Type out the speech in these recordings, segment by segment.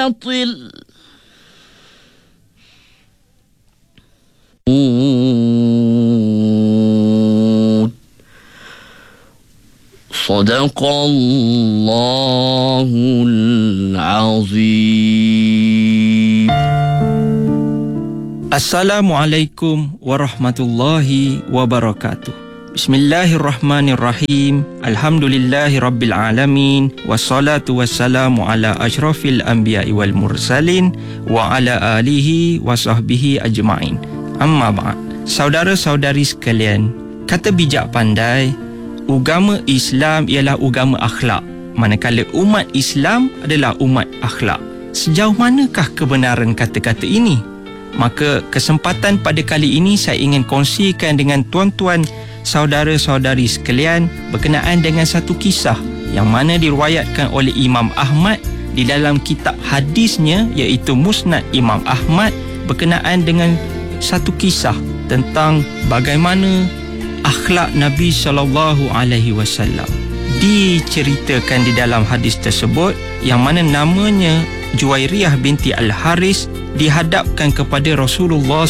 باطل صدق الله العظيم. Assalamualaikum warahmatullahi wabarakatuh. Bismillahirrahmanirrahim. Alhamdulillahirabbil alamin. Wassalatu wassalamu ala asyrafil anbiya'i wal mursalin wa ala alihi wa sahbihi ajma'in. Amma ba'd. Saudara-saudari sekalian, kata bijak pandai, agama Islam ialah agama akhlak, manakala umat Islam adalah umat akhlak. Sejauh manakah kebenaran kata-kata ini? Maka kesempatan pada kali ini saya ingin kongsikan dengan tuan-tuan saudara-saudari sekalian berkenaan dengan satu kisah yang mana diriwayatkan oleh Imam Ahmad di dalam kitab hadisnya, iaitu Musnad Imam Ahmad, berkenaan dengan satu kisah tentang bagaimana akhlak Nabi SAW. Diceritakan di dalam hadis tersebut yang mana namanya Juwairiyah binti Al-Haris dihadapkan kepada Rasulullah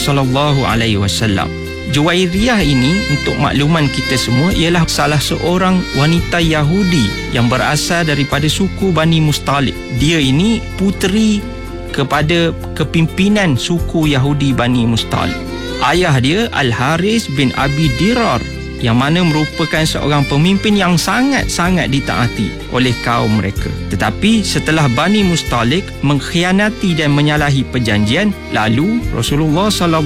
SAW. Juwairiyah ini, untuk makluman kita semua, ialah salah seorang wanita Yahudi yang berasal daripada suku Bani Mustalik. Dia ini puteri kepada kepimpinan suku Yahudi Bani Mustalik. Ayah dia Al-Haris bin Abi Dirar, yang mana merupakan seorang pemimpin yang sangat-sangat ditaati oleh kaum mereka. Tetapi setelah Bani Mustalik mengkhianati dan menyalahi perjanjian, lalu Rasulullah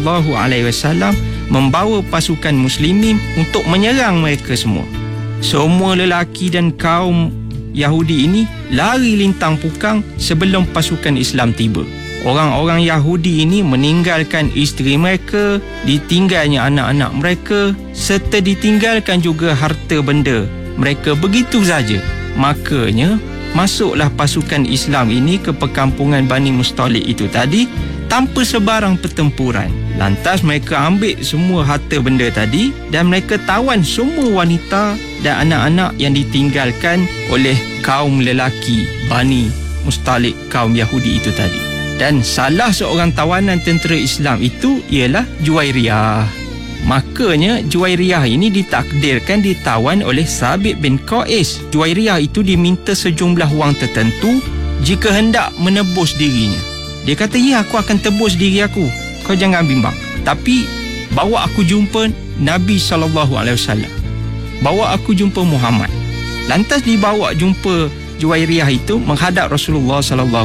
SAW membawa pasukan muslimin untuk menyerang mereka semua. Semua lelaki dan kaum Yahudi ini lari lintang pukang sebelum pasukan Islam tiba. Orang-orang Yahudi ini meninggalkan isteri mereka, ditinggalnya anak-anak mereka, serta ditinggalkan juga harta benda mereka begitu saja. Makanya masuklah pasukan Islam ini ke perkampungan Bani Mustalik itu tadi tanpa sebarang pertempuran. Lantas mereka ambil semua harta benda tadi dan mereka tawan semua wanita dan anak-anak yang ditinggalkan oleh kaum lelaki Bani Mustalik, kaum Yahudi itu tadi. Dan salah seorang tawanan tentera Islam itu ialah Juwairiyah. Makanya Juwairiyah ini ditakdirkan ditawan oleh Sabit bin Qais. Juwairiyah itu diminta sejumlah wang tertentu jika hendak menebus dirinya. Dia kata, ya, aku akan tebus diri aku, kau jangan bimbang. Tapi bawa aku jumpa Nabi SAW. Bawa aku jumpa Muhammad. Lantas dibawa jumpa Juwairiyah itu menghadap Rasulullah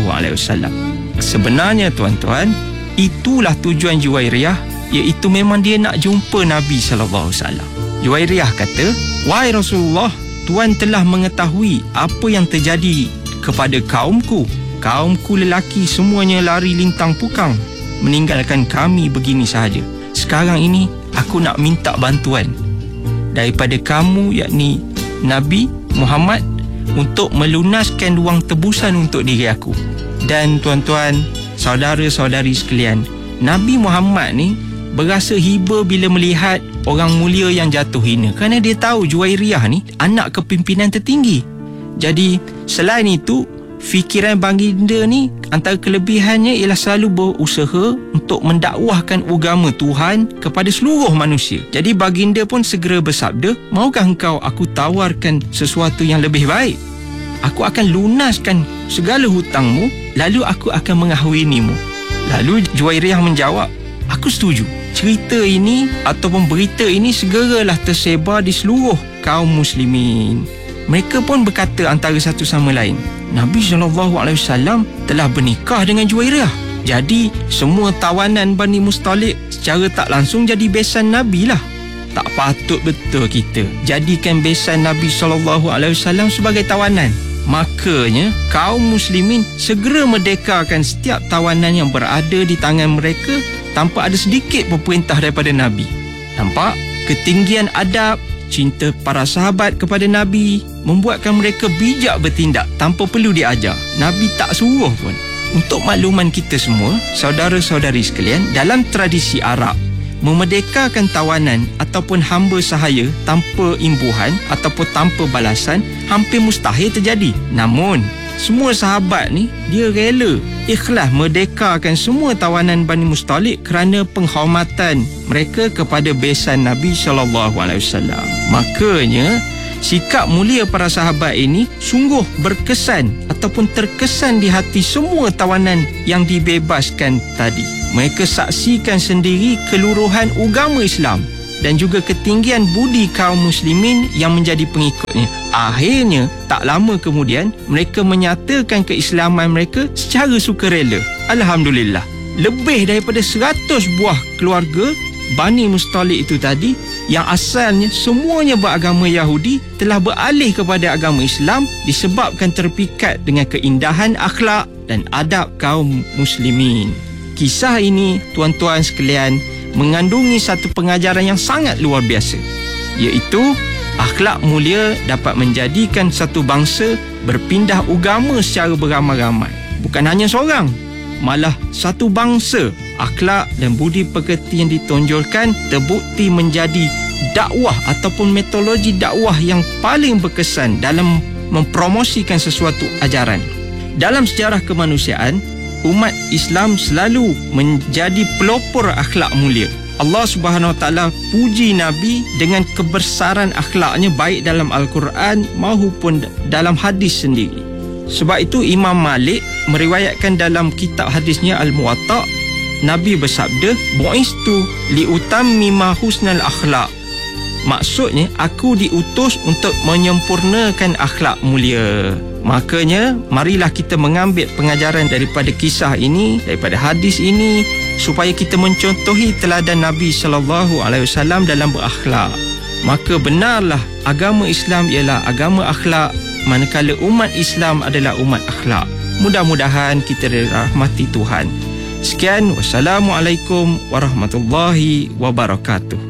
SAW. Sebenarnya tuan-tuan, itulah tujuan Juwairiyah, iaitu memang dia nak jumpa Nabi SAW. Juwairiyah kata, wahai Rasulullah, Tuan telah mengetahui apa yang terjadi kepada kaumku. Kaumku lelaki semuanya lari lintang pukang, meninggalkan kami begini sahaja. Sekarang ini aku nak minta bantuan daripada kamu, yakni Nabi Muhammad, untuk melunaskan wang tebusan untuk diri aku. Dan tuan-tuan, saudara-saudari sekalian, Nabi Muhammad ni berasa hiba bila melihat orang mulia yang jatuh hina, kerana dia tahu Juwairiyah ni anak kepimpinan tertinggi. Jadi selain itu, fikiran baginda ni antara kelebihannya ialah selalu berusaha untuk mendakwahkan agama Tuhan kepada seluruh manusia. Jadi baginda pun segera bersabda, maukah engkau aku tawarkan sesuatu yang lebih baik? Aku akan lunaskan segala hutangmu, lalu aku akan mengahwinimu. Lalu Juwairiyah menjawab, aku setuju. Cerita ini ataupun berita ini segeralah tersebar di seluruh kaum muslimin. Mereka pun berkata antara satu sama lain, Nabi SAW telah bernikah dengan Juwairiyah. Jadi semua tawanan Bani Mustalik secara tak langsung jadi besan Nabi lah. Tak patut betul kita jadikan besan Nabi SAW sebagai tawanan. Makanya kaum muslimin segera merdekakan setiap tawanan yang berada di tangan mereka tanpa ada sedikit perintah daripada Nabi. Nampak? Ketinggian adab, cinta para sahabat kepada Nabi membuatkan mereka bijak bertindak tanpa perlu diajar. Nabi tak suruh pun. Untuk makluman kita semua, saudara-saudari sekalian, dalam tradisi Arab, memerdekakan tawanan ataupun hamba sahaya tanpa imbuhan ataupun tanpa balasan hampir mustahil terjadi. Namun semua sahabat ni dia rela ikhlas merdekakan semua tawanan Bani Mustalik kerana penghormatan mereka kepada besan Nabi SAW. Makanya sikap mulia para sahabat ini sungguh berkesan ataupun terkesan di hati semua tawanan yang dibebaskan tadi. Mereka saksikan sendiri keluruhan agama Islam dan juga ketinggian budi kaum muslimin yang menjadi pengikutnya. Akhirnya, tak lama kemudian, mereka menyatakan keislaman mereka secara sukarela. Alhamdulillah. Lebih daripada 100 buah keluarga Bani Mustalik itu tadi, yang asalnya semuanya beragama Yahudi, telah beralih kepada agama Islam disebabkan terpikat dengan keindahan akhlak dan adab kaum muslimin. Kisah ini, tuan-tuan sekalian, mengandungi satu pengajaran yang sangat luar biasa, iaitu akhlak mulia dapat menjadikan satu bangsa berpindah agama secara beramai-ramai. Bukan hanya seorang, malah satu bangsa. Akhlak dan budi pekerti yang ditonjolkan terbukti menjadi dakwah ataupun metodologi dakwah yang paling berkesan dalam mempromosikan sesuatu ajaran. Dalam sejarah kemanusiaan, umat Islam selalu menjadi pelopor akhlak mulia. Allah Subhanahu Wa Taala puji Nabi dengan kebesaran akhlaknya baik dalam Al-Quran maupun dalam hadis sendiri. Sebab itu Imam Malik meriwayatkan dalam kitab hadisnya Al-Muwatta, Nabi bersabda, "Bu'istu liutammima husnal akhlak." Maksudnya, aku diutus untuk menyempurnakan akhlak mulia. Makanya, marilah kita mengambil pengajaran daripada kisah ini, daripada hadis ini, supaya kita mencontohi teladan Nabi SAW dalam berakhlak. Maka benarlah agama Islam ialah agama akhlak, manakala umat Islam adalah umat akhlak. Mudah-mudahan kita dirahmati Tuhan. Sekian, wassalamualaikum warahmatullahi wabarakatuh.